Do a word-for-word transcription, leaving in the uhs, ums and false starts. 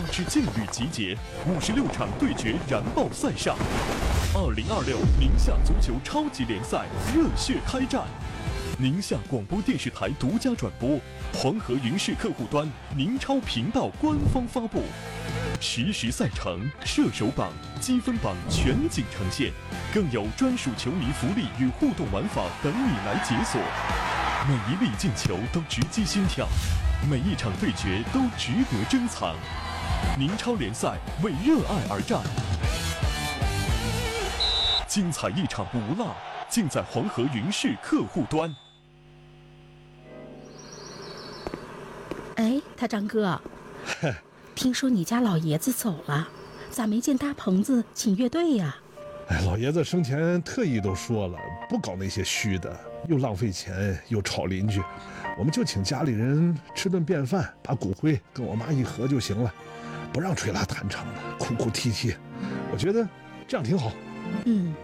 支劲旅集结，五十六场对决燃爆赛上。二零二六宁夏足球超级联赛热血开战，宁夏广播电视台独家转播，黄河云视客户端、宁超频道官方发布，实时赛程、射手榜、积分榜全景呈现，更有专属球迷福利与互动玩法等你来解锁。每一粒进球都直击心跳，每一场对决都值得珍藏。宁超联赛为热爱而战，精彩一场不落，尽在黄河云视客户端。 哎，他张哥，听说你家老爷子走了，咋没见搭棚子请乐队呀？ 哎，老爷子生前特意都说了，不搞那些虚的，又浪费钱又吵邻居，我们就请家里人吃顿便饭，把骨灰跟我妈一合就行了，不让吹拉弹唱的，哭哭啼啼，我觉得这样挺好。 嗯，